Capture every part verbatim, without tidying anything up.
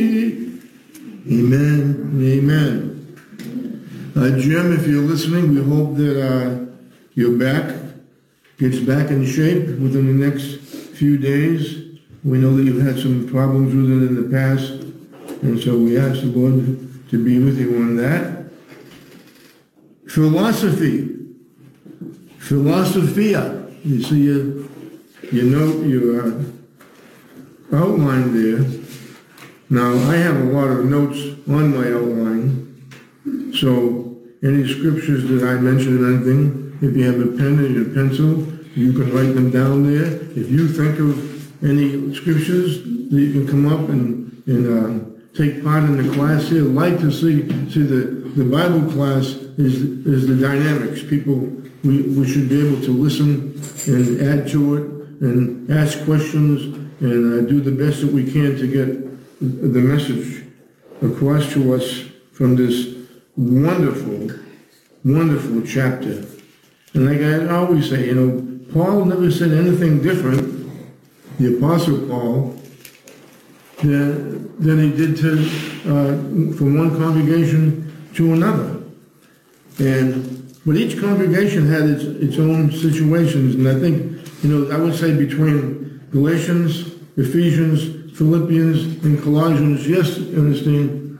Amen. Amen. Uh, Jim, if you're listening, we hope that uh, your back gets back in shape within the next few days. We know that you've had some problems with it in the past, and so we ask the Lord to be with you on that. Philosophy. Philosophia. You see your, your note, your uh, outline there. Now, I have a lot of notes on my outline, so any scriptures that I mention or anything, if you have a pen and a pencil, you can write them down there. If you think of any scriptures, that you can come up and, and uh, take part in the class here. I'd like to see, see the, the Bible class is, is the dynamics. People, we, we should be able to listen and add to it and ask questions and uh, do the best that we can to get the message across to us from this wonderful, wonderful chapter. And like I always say, you know, Paul never said anything different, the Apostle Paul, than, than he did to, uh, from one congregation to another. And, but each congregation had its, its own situations, and I think, you know, I would say between Galatians, Ephesians, Philippians, and Colossians, yes, Ernestine?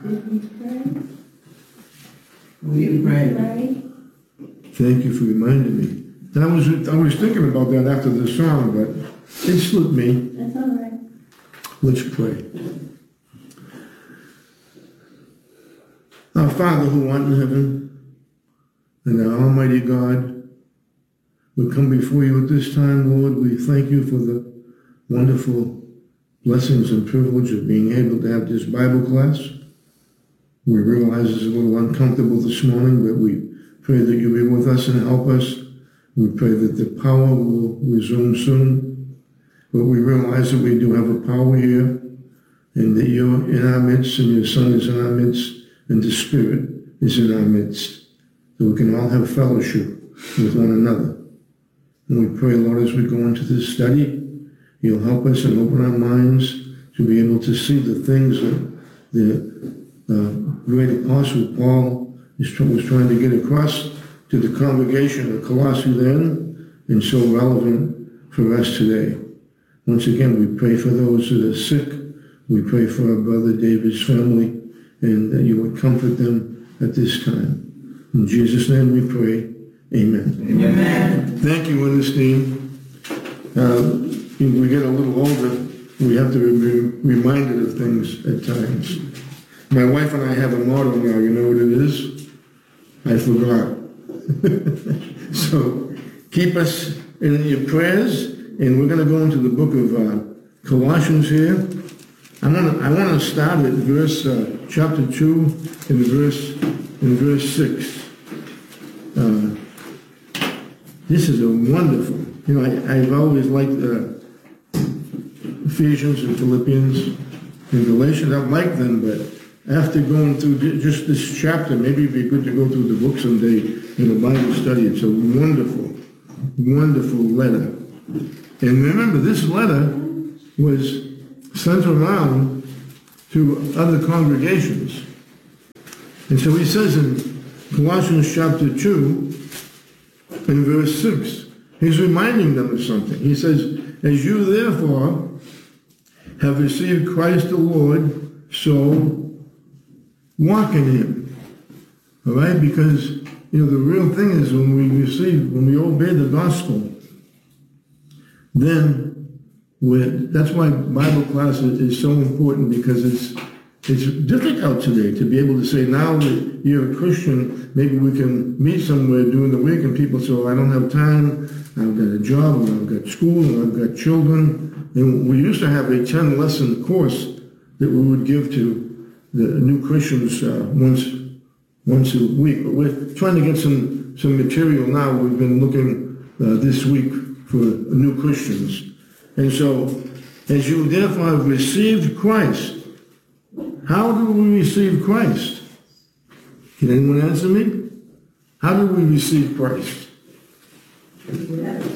We pray. Thank you for reminding me. And I was I was thinking about that after the song, but it slipped me. That's all right. Let's pray. Our Father who art in heaven, and our Almighty God, we come before you at this time, Lord. We thank you for the wonderful blessings and privilege of being able to have this Bible class. We realize it's a little uncomfortable this morning, but we pray that you'll be with us and help us. We pray that the power will resume soon. But we realize that we do have a power here, and that you're in our midst, and your Son is in our midst, and the Spirit is in our midst. So we can all have fellowship with one another. And we pray, Lord, as we go into this study, you'll help us and open our minds to be able to see the things that the uh, great apostle Paul is, was trying to get across to the congregation of Colossae then, and so relevant for us today. Once again, we pray for those that are sick. We pray for our brother David's family, and that you would comfort them at this time. In Jesus' name we pray. Amen. Amen. Thank you, Ernestine. Uh, we get a little older, we have to be reminded of things at times. My wife and I have a motto now, you know what it is? I forgot. So keep us in your prayers, and we're going to go into the book of uh, Colossians here. I want to I want to start at verse uh, chapter two and verse in verse six. Uh, this is a wonderful. You know, I, I've always liked uh, Ephesians and Philippians and Galatians. I like them, but after going through just this chapter, maybe it'd be good to go through the book someday in a Bible study. It's a wonderful, wonderful letter. And remember, this letter was sent around to other congregations. And so he says in Colossians chapter two and verse six, he's reminding them of something. He says, as you therefore have received Christ the Lord, so walk in him. All right? Because, you know, the real thing is when we receive, when we obey the gospel, then we're, that's why Bible class is, is so important, because it's it's difficult today to be able to say, now that you're a Christian, maybe we can meet somewhere during the week, and people say, well, I don't have time, I've got a job, and I've got school, and I've got children. And we used to have a ten-lesson course that we would give to the new Christians uh, once once a week. But we're trying to get some, some material now. We've been looking uh, this week for new Christians. And so, as you therefore have received Christ, how do we receive Christ? Can anyone answer me? How do we receive Christ?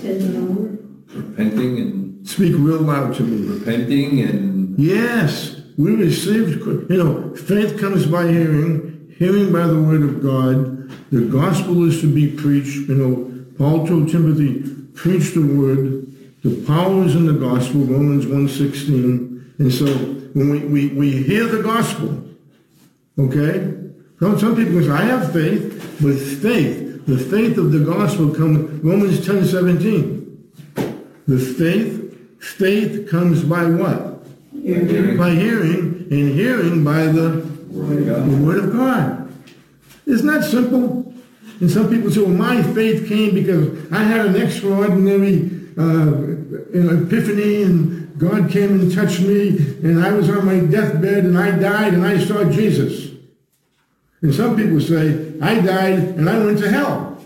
Repenting and Speak real loud to me. repenting and Yes, we received, you know, faith comes by hearing, hearing by the word of God. The gospel is to be preached. You know, Paul told Timothy, preach the word. The power is in the gospel, Romans one sixteen. And so when we, we, we hear the gospel, okay? Some, some people say, I have faith, but faith, the faith of the gospel comes, Romans ten seventeen. The faith, faith comes by what? Hearing. By hearing, and hearing by the Word of the word of God. Isn't that simple? And some people say, well, my faith came because I had an extraordinary uh, you know, epiphany, and God came and touched me, and I was on my deathbed, and I died, and I saw Jesus. And some people say, I died, and I went to hell.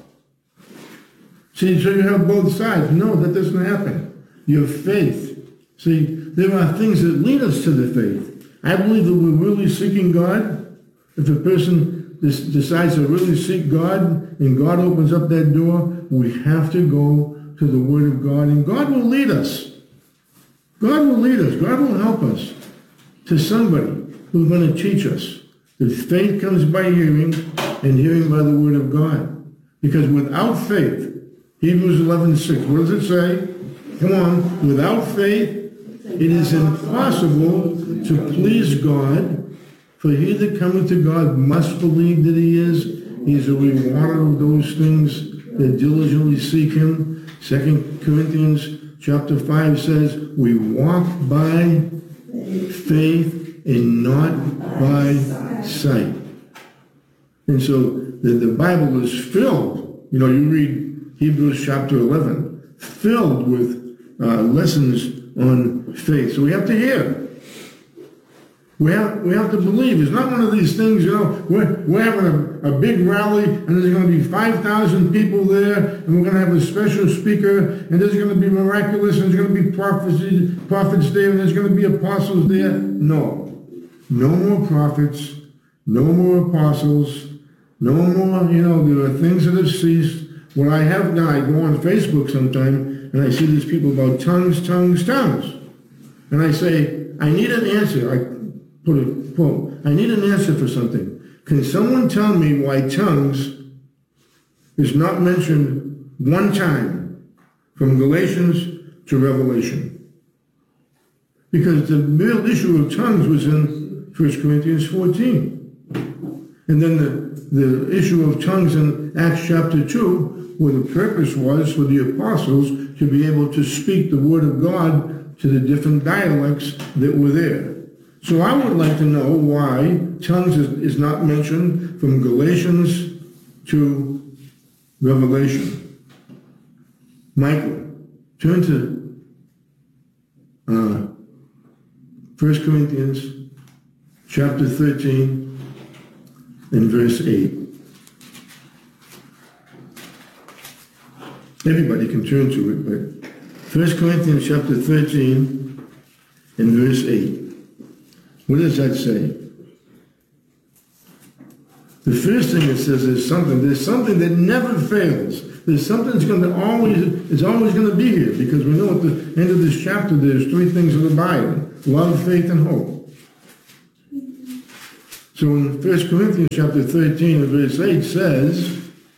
See, so you have both sides. No, that doesn't happen. Your faith. See, there are things that lead us to the faith. I believe that we're really seeking God. If a person decides to really seek God, and God opens up that door, we have to go to the Word of God, and God will lead us. God will lead us. God will help us to somebody who's going to teach us that faith comes by hearing, and hearing by the Word of God. Because without faith, Hebrews eleven six, what does it say? Come on, without faith, it is impossible to please God, for he that cometh to God must believe that he is. He is a rewarder of those things that diligently seek him. Second Corinthians chapter five says, we walk by faith and not by sight. And so the, the Bible is filled, you know, you read Hebrews chapter eleven, filled with uh, lessons on faith. So we have to hear. We have, we have to believe. It's not one of these things, you know, we're, we're having a, a big rally, and there's going to be five thousand people there, and we're going to have a special speaker, and there's going to be miraculous, and there's going to be prophecies, prophets there, and there's going to be apostles there. No. No more prophets, no more apostles, no more, you know, there are things that have ceased. What I have now, I go on Facebook sometime, and I see these people about tongues, tongues, tongues. And I say, I need an answer. I put a quote, I need an answer for something. Can someone tell me why tongues is not mentioned one time from Galatians to Revelation? Because the real issue of tongues was in First Corinthians fourteen. And then the, the issue of tongues in Acts chapter two, where the purpose was for the apostles to be able to speak the word of God to the different dialects that were there. So I would like to know why tongues is, is not mentioned from Galatians to Revelation. Michael, turn to uh, First Corinthians chapter thirteen and verse eight. Everybody can turn to it, but First Corinthians chapter thirteen and verse eight. What does that say? The first thing it says is something, there's something that never fails. There's something that's going to always, it's always going to be here, because we know at the end of this chapter there's three things that abide: love, faith, and hope. So in First Corinthians chapter thirteen and verse eight says,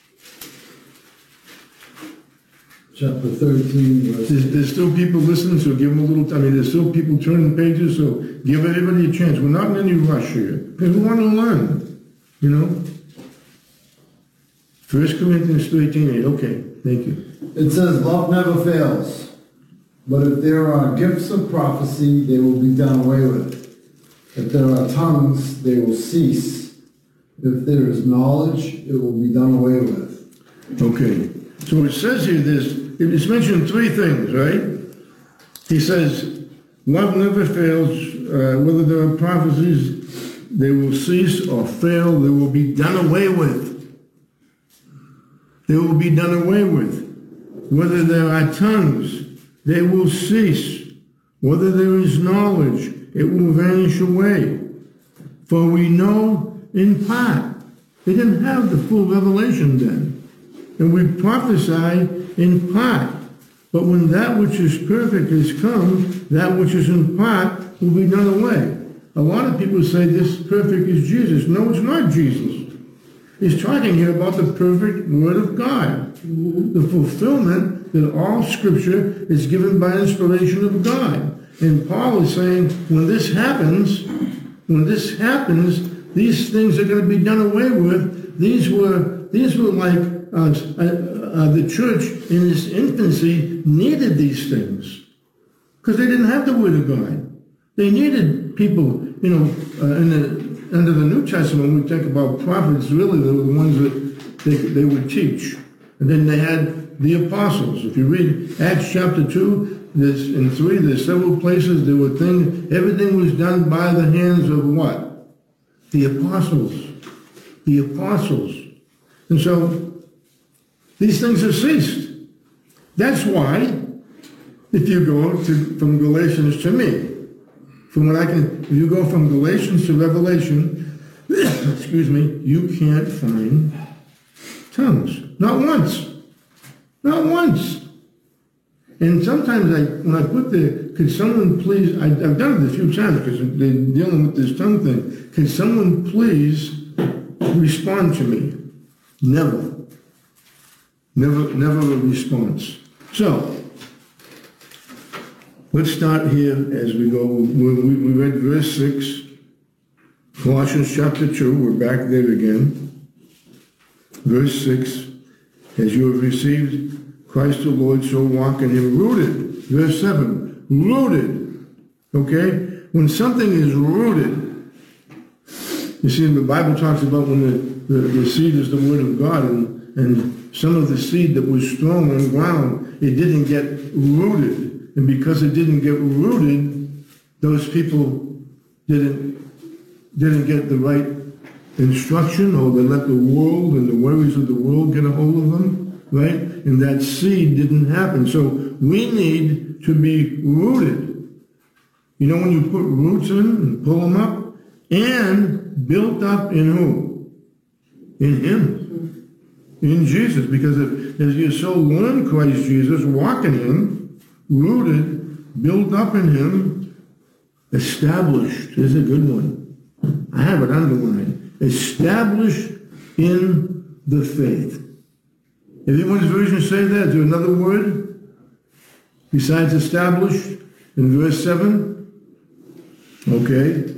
Chapter thirteen, verse There's, there's still people listening, so give them a little time. I mean, there's still people turning pages, so give everybody a chance. We're not in any rush here, because we want to learn, you know. First Corinthians thirteen eight. Okay, thank you. It says, love never fails, but if there are gifts of prophecy, they will be done away with. If there are tongues, they will cease. If there is knowledge, it will be done away with. Okay, so it says here, there's, it's mentioned three things, right? He says, love never fails. Uh, whether there are prophecies, they will cease or fail. They will be done away with. They will be done away with. Whether there are tongues, they will cease. Whether there is knowledge, it will vanish away. For we know in part. They didn't have the full revelation then. And we prophesy in part. But when that which is perfect has come, that which is in part will be done away. A lot of people say this perfect is Jesus. No, it's not Jesus. He's talking here about the perfect Word of God. The fulfillment that all Scripture is given by inspiration of God. And Paul is saying, when this happens, when this happens, these things are going to be done away with. These were, these were like uh, uh, uh, the church in its infancy needed these things because they didn't have the Word of God. They needed people, you know, uh, in the, under the New Testament, when we think about prophets, really they were the ones that they, they would teach. And then they had the apostles. If you read Acts chapter two, there's, in three, there's several places there were things, everything was done by the hands of what? The apostles. The apostles. And so, these things have ceased. That's why, if you go to, from Galatians to me, from what I can, if you go from Galatians to Revelation, excuse me, you can't find tongues. Not once. Not once. And sometimes I, when I put the, could someone please, I, I've done it a few times because they're dealing with this tongue thing. Can someone please respond to me? Never. Never, never a response. So, let's start here as we go. We, we read verse six, Colossians chapter two. We're back there again. Verse six, as you have received Christ the Lord, so walk in him, rooted. Verse seven, rooted. Okay? When something is rooted, you see, the Bible talks about when the, the, the seed is the word of God, and, and some of the seed that was thrown on ground, it didn't get rooted. And because it didn't get rooted, those people didn't, didn't get the right instruction, or they let the world and the worries of the world get a hold of them, right? And that seed didn't happen. So we need to be rooted. You know, when you put roots in and pull them up, and built up in who? In him. In Jesus. Because if, as you so learn Christ Jesus, walk in him, rooted, built up in him, established. This is a good one. I have it underlined. Established in the faith. If anyone's version say that, is there another word besides established in verse seven? Okay.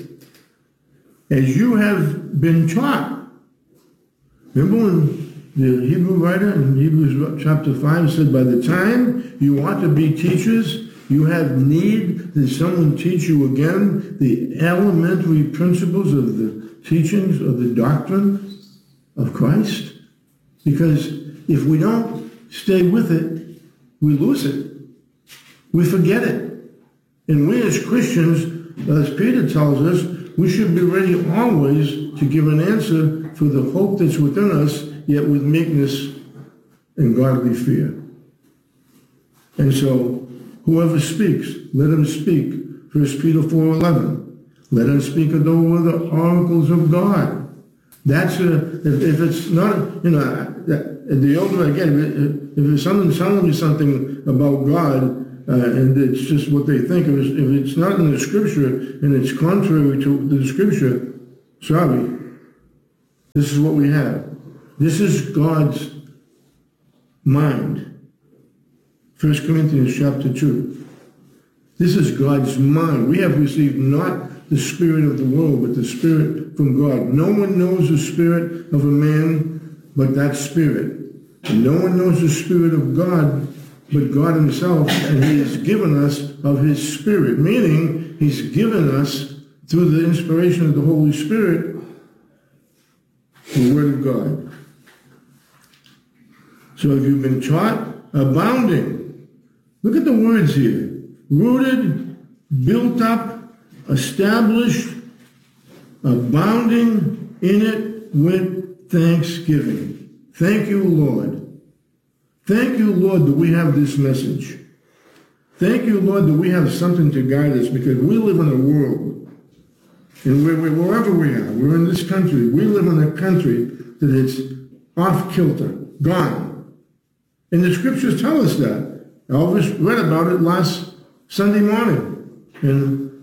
As you have been taught. Remember when the Hebrew writer in Hebrews chapter five said, by the time you ought to be teachers, you have need that someone teach you again the elementary principles of the teachings of the doctrine of Christ? Because if we don't stay with it, we lose it. We forget it. And we as Christians, as Peter tells us, we should be ready always to give an answer for the hope that's within us, yet with meekness and godly fear. And so, whoever speaks, let him speak. First Peter four eleven. Let him speak of the oracles of God. That's a, if, if it's not, you know, the older I get, if it's someone telling me something about God, uh, and it's just what they think, if it's, if it's not in the Scripture and it's contrary to the Scripture, sorry, this is what we have. This is God's mind. First Corinthians chapter two. This is God's mind. We have received not the spirit of the world, but the Spirit from God. No one knows the spirit of a man but that Spirit. And no one knows the Spirit of God but God himself, and he has given us of his Spirit, meaning he's given us, through the inspiration of the Holy Spirit, the Word of God. So if you've been taught, abounding. Look at the words here. Rooted, built up, established, abounding in it with thanksgiving. Thank you, Lord. Thank you, Lord, that we have this message. Thank you, Lord, that we have something to guide us, because we live in a world, and we're, we're, wherever we are, we're in this country, we live in a country that is off kilter, gone. And the Scriptures tell us that. Elvis read about it last Sunday morning in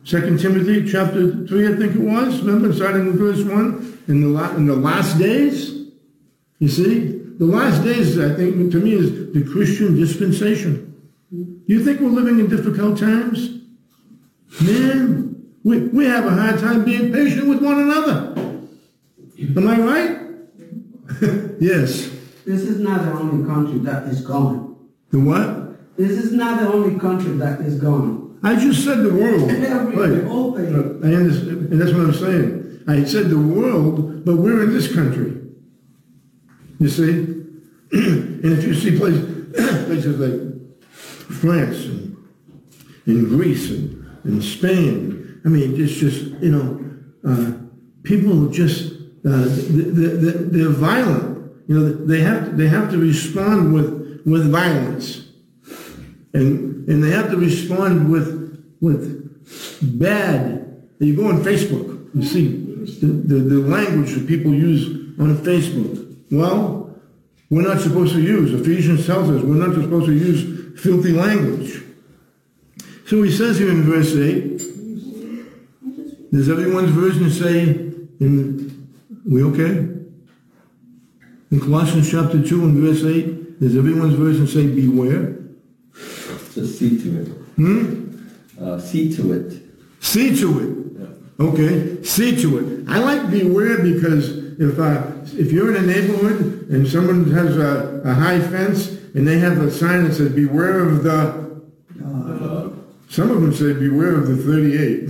Second Timothy chapter three, I think it was, remember, starting with verse one, in the, la- in the last days, you see? The last days, I think, to me, is the Christian dispensation. Do you think we're living in difficult times? Man, we, we have a hard time being patient with one another. Am I right? Yes. This is not the only country that is gone. The what? This is not the only country that is gone. I just said the world. Every- Right. the whole thing. I understand, and that's what I'm saying. I said the world, but we're in this country. You see? And if you see places, places like France and, and Greece and, and Spain, I mean, it's just, you know, uh, people just, uh, they're, they're violent. You know, they have to, they have to respond with, with violence. And, and they have to respond with, with bad. You go on Facebook, you see the, the, the language that people use on Facebook. Well, we're not supposed to use. Ephesians tells us we're not supposed to use filthy language. So he says here in verse eight, does everyone's version say, in, we okay? In Colossians chapter two and verse eight, does everyone's version say beware? Just see to it. Hmm? Uh, see to it. See to it. Okay, see to it. I like beware because if uh, if you're in a neighborhood and someone has a, a high fence and they have a sign that says beware of the, uh, some of them say beware of the thirty-eight.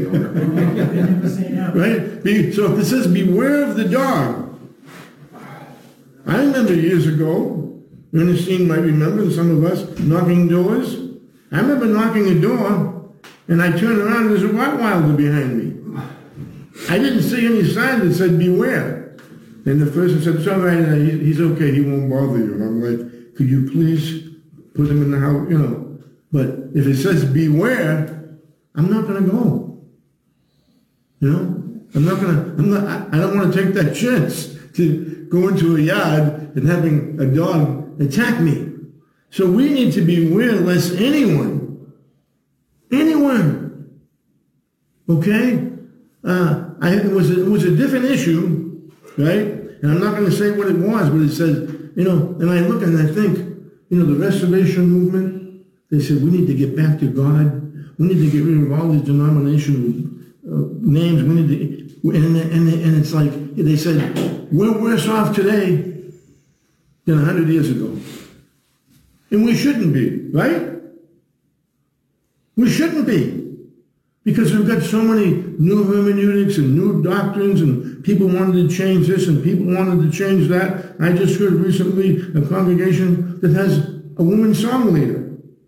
Right? Be, so if it says beware of the dog, I remember years ago, Ernestine might remember, and some of us, knocking doors. I remember knocking a door, and I turned around and there's a Rottweiler behind me. I didn't see any sign that said beware. And the person said, it's all right, uh, he, he's okay, he won't bother you. And I'm like, could you please put him in the house, you know. But if it says beware, I'm not going to go. You know? I'm not going to, I'm not, I, I don't want to take that chance to go into a yard and having a dog attack me. So we need to beware lest anyone, anyone, okay? Uh, I, it, was a, it was a different issue, right? And I'm not going to say what it was, but it says, you know, and I look and I think, you know, the Restoration Movement, they said we need to get back to God. We need to get rid of all these denominational uh, names. We need to, and, and, and it's like, they said, we're worse off today than a hundred years ago. And we shouldn't be, right? We shouldn't be. Because we've got so many new hermeneutics and new doctrines, and people wanted to change this and people wanted to change that. I just heard recently a congregation that has a woman song leader.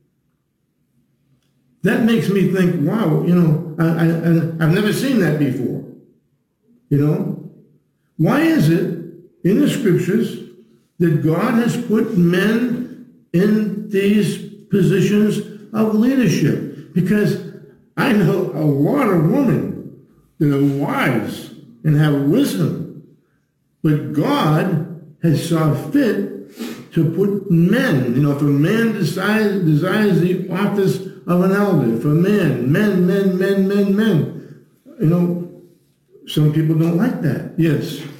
That makes me think, wow, you know, I, I, I've never seen that before. You know? Why is it in the scriptures that God has put men in these positions of leadership? Because I know a lot of women that are wise and have wisdom, but God has saw fit to put men, you know, if a man desires, desires the office of an elder, if a man, men, men, men, men, men, you know, some people don't like that. Yes.